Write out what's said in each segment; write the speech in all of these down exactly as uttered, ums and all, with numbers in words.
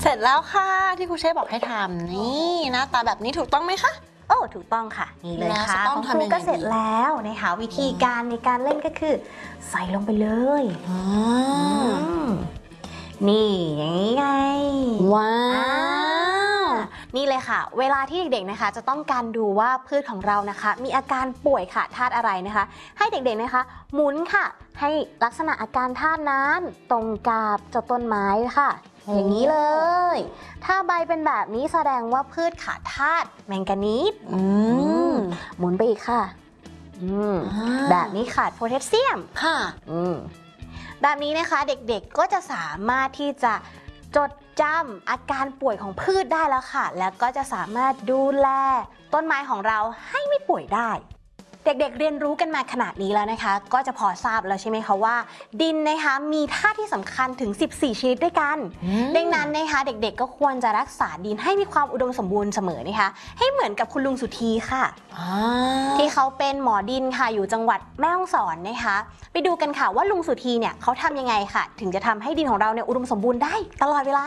เสร็จแล้วค่ะที่ครูเชฟบอกให้ทำนี่หน้าตาแบบนี้ถูกต้องไหมคะโอ้ถูกต้องค่ะนี่เลยค่ะต้องของครูทำยังไงก็เสร็จแล้วนะคะวิธีการในการเล่นก็คือ ใส่ลงไปเลยอืมนี่อย่างนี้ไงว้าอ่าว นี่เลยค่ะ เวลาที่เด็กๆนะคะ จะต้องการดูว่าพืชของเรานะคะ มีอาการป่วยค่ะธาตุอะไรนะคะ ให้เด็กๆนะคะ หมุนค่ะ ให้ลักษณะอาการธาตุนั้นตรงกับเจ้าต้นไม้ค่ะ อย่างนี้เลย ถ้าใบเป็นแบบนี้แสดงว่าพืชขาดธาตุแมงกานีสอืมหมุนไปอีกค่ะอืมอ่าแบบนี้ขาดโพแทสเซียมค่ะอืมแบบนี้นะคะเด็กๆก็จะสามารถที่จะจดจำอาการป่วยของพืชได้แล้วค่ะ แล้วก็จะสามารถดูแลต้นไม้ของเราให้ไม่ป่วยได้ เด็กๆเรียนรู้กันมาขนาดนี้แล้วนะคะ ก็จะพอทราบแล้วใช่ไหมคะว่า ดินนะคะมีธาตุที่สำคัญถึงสิบสี่ชนิดด้วยกันอืมดังนั้นนะคะเด็กๆก็ควรจะรักษาดินให้มีความอุดมสมบูรณ์เสมอนะคะให้เหมือนกับคุณลุงสุธีค่ะอ่าที่เขาเป็นหมอดินค่ะอยู่จังหวัดแม่ฮ่องสอนนะคะ ไปดูกันค่ะว่าลุงสุธีเนี่ยเขาทำยังไงค่ะ ถึงจะทำให้ดินของเราเนี่ยอุดมสมบูรณ์ได้ตลอดเวลา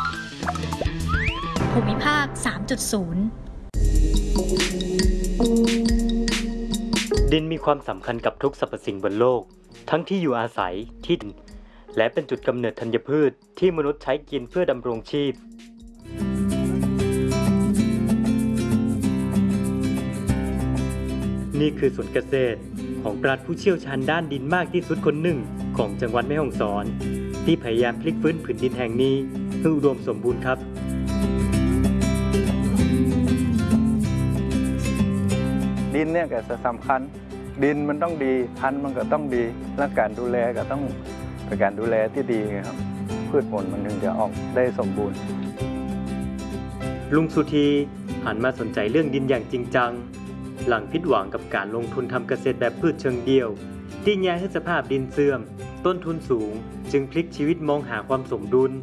ภูมิภาค สามจุดศูนย์ดินมีความสำคัญกับทุกสรรพสิ่งบนโลก ทั้งที่อยู่อาศัยที่ดินและเป็นจุดกำเนิดธัญพืชที่มนุษย์ใช้กินเพื่อดำรงชีพ นี่คือสวนเกษตรของปราชญ์ผู้เชี่ยวชาญด้านดินมากที่สุดคนหนึ่งของจังหวัดแม่ฮ่องสอน ที่พยายามพลิกฟื้นผืนดินแห่งนี้ให้อุดมสมบูรณ์ครับดินเนี่ยก็สำคัญดินมันต้องดีพันธุ์มันก็ต้องดีและการดูแลก็ต้องเป็นการดูแลที่ดีครับพืชผลมันถึงจะออกได้สมบูรณ์ลุงสุธีหันมาสนใจเรื่องดินอย่างจริงจัง หลังผิดหวังกับการลงทุนทำเกษตรแบบพืชเชิงเดียวที่แย่ให้สภาพดินเสื่อมต้นทุนสูงจึงพลิกชีวิตมองหาความสมดุล